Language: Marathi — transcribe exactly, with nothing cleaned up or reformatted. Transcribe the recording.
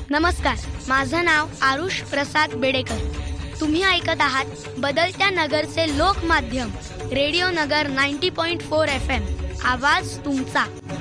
नमस्कार, माझं नाव आरुष प्रसाद बेडेकर. तुम्ही ऐकत आहात बदलत्या नगरचे लोकमाध्यम रेडिओ नगर नव्वद पॉइंट चार एफ एम. आवाज तुमचा.